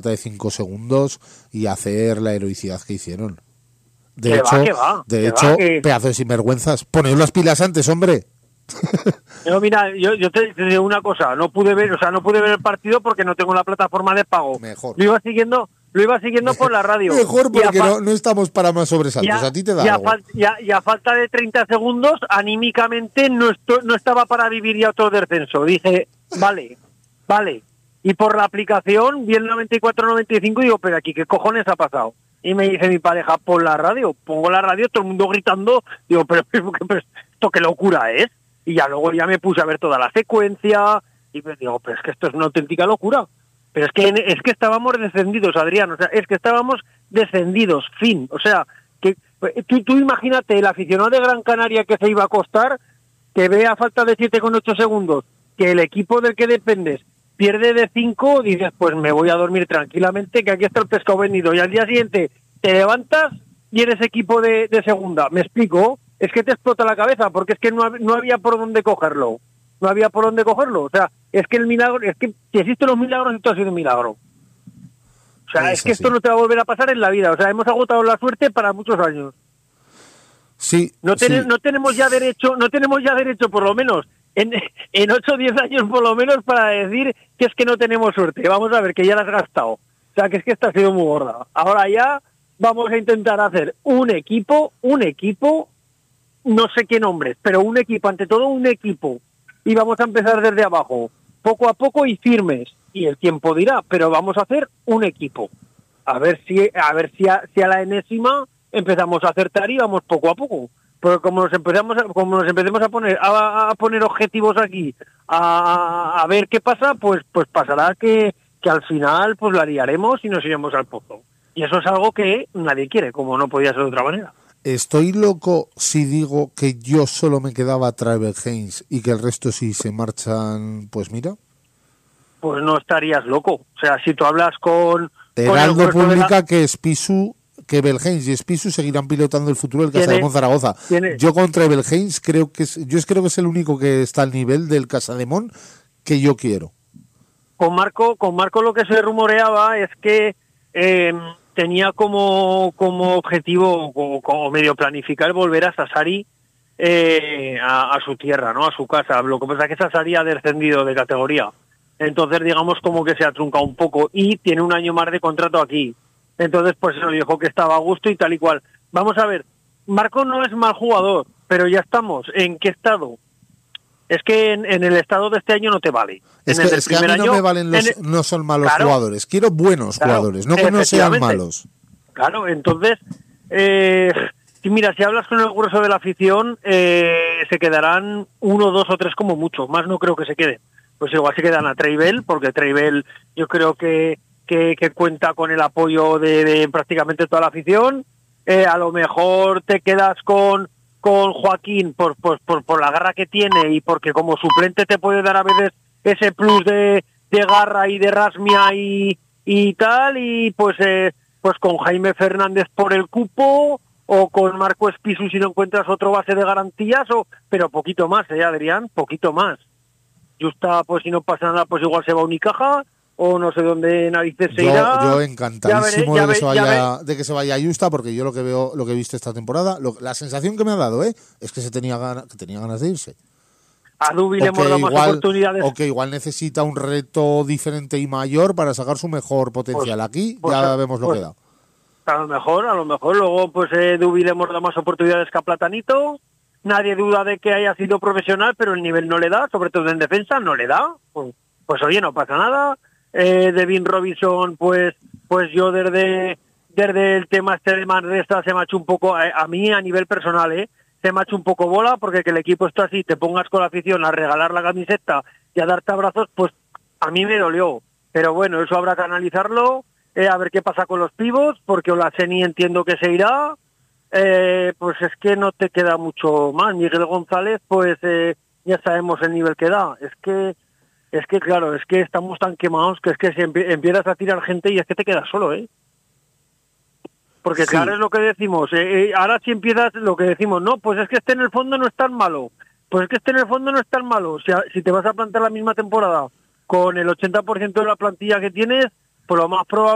falta de 5 segundos y hacer la heroicidad que hicieron. De hecho, pedazo de sinvergüenzas. Poned las pilas antes, hombre. No, mira, yo te digo una cosa, no pude ver el partido porque no tengo la plataforma de pago. Mejor. Lo iba siguiendo por la radio. Mejor porque no estamos para más sobresaltos. A ti te da algo. Y a falta de 30 segundos, anímicamente no estaba para vivir ya otro descenso. Dije, vale. Y por la aplicación vi el 94-95 y digo, pero aquí, ¿qué cojones ha pasado? Y me dice mi pareja, pon la radio. Pongo la radio, todo el mundo gritando. Digo, pero esto qué locura es. Y ya luego ya me puse a ver toda la secuencia y me digo, pero es que esto es una auténtica locura. Pero es que estábamos descendidos, Adrián, o sea, es que estábamos descendidos, fin. O sea, que tú imagínate el aficionado de Gran Canaria que se iba a acostar, que ve a falta de 7,8 segundos, que el equipo del que dependes pierde de 5, dices, pues me voy a dormir tranquilamente, que aquí está el pescado vendido. Y al día siguiente te levantas y eres equipo de segunda. ¿Me explico? Es que te explota la cabeza, porque es que no había por dónde cogerlo. No había por dónde cogerlo. O sea, es que el milagro, es que si existen los milagros, esto ha sido un milagro. O sea, es que esto no te va a volver a pasar en la vida. O sea, hemos agotado la suerte para muchos años. Sí. No tenemos ya derecho, por lo menos, en 8 o 10 años por lo menos, para decir que es que no tenemos suerte. Vamos a ver, que ya la has gastado. O sea, que es que esta ha sido muy gorda. Ahora ya vamos a intentar hacer un equipo, no sé qué nombres, pero un equipo, ante todo un equipo. Y vamos a empezar desde abajo, poco a poco y firmes. Y el tiempo dirá, pero vamos a hacer un equipo. A ver si a la enésima empezamos a acertar y vamos poco a poco. Pero como nos empecemos a poner objetivos aquí, a ver qué pasa, pues pasará que al final pues la liaremos y nos iremos al pozo. Y eso es algo que nadie quiere, como no podía ser de otra manera. ¿Estoy loco si digo que yo solo me quedaba Travel Haynes y que el resto si se marchan, pues mira? Pues no estarías loco. O sea, si tú hablas con Heraldo publica que Spisu, que Belhens y Spisu seguirán pilotando el futuro del Casademón Zaragoza. Yo con Travel Haynes creo que es el único que está al nivel del Casademón que yo quiero. Con Marco lo que se rumoreaba es que tenía como objetivo o medio planificar volver a Sassari a su tierra, ¿no? A su casa. Lo que pasa es que Sassari ha descendido de categoría. Entonces, digamos, como que se ha truncado un poco y tiene un año más de contrato aquí. Entonces, pues se lo dijo que estaba a gusto y tal y cual. Vamos a ver, Marco no es mal jugador, pero ya estamos. ¿En qué estado? Es que en el estado de este año no te vale. Es que a mí no me valen no son malos jugadores. Quiero buenos jugadores, no que no sean malos. Claro, entonces, mira, si hablas con el grueso de la afición, se quedarán 1, 2 o 3 como mucho. Más no creo que se queden. Pues igual se quedan a Treibel, porque Treibel yo creo que cuenta con el apoyo de prácticamente toda la afición. A lo mejor te quedas con Joaquín por la garra que tiene y porque como suplente te puede dar a veces ese plus de garra y de rasmia y tal, y pues con Jaime Fernández por el cupo o con Marco Espisu si no encuentras otro base de garantías, pero poquito más, Adrián, poquito más. Justa, pues si no pasa nada, pues igual se va a Unicaja o no sé dónde narices se irá. Yo encantadísimo de que se vaya a Justa, porque yo lo que he visto esta temporada, la sensación que me ha dado es que tenía ganas de irse. A Dubi le hemos dado más oportunidades. O que igual necesita un reto diferente y mayor para sacar su mejor potencial. Aquí ya vemos lo que da. A lo mejor luego pues Dubi le hemos dado más oportunidades que a Platanito. Nadie duda de que haya sido profesional, pero el nivel no le da, sobre todo en defensa, no le da. Pues oye, no pasa nada. Devin Robinson, pues yo desde el tema de Manresa se me ha hecho un poco, a mí a nivel personal, se me ha hecho un poco bola, porque que el equipo está así, te pongas con la afición a regalar la camiseta y a darte abrazos, pues a mí me dolió. Pero bueno, eso habrá que analizarlo, a ver qué pasa con los pivots, porque Olaseni entiendo que se irá. Pues es que no te queda mucho más. Miguel González, pues ya sabemos el nivel que da. Es que claro, es que estamos tan quemados que es que si empiezas a tirar gente y es que te quedas solo, porque sí. Claro, es lo que decimos, ahora si empiezas lo que decimos, no, pues es que en el fondo no es tan malo, si te vas a plantar la misma temporada con el 80% de la plantilla que tienes, pues lo más probable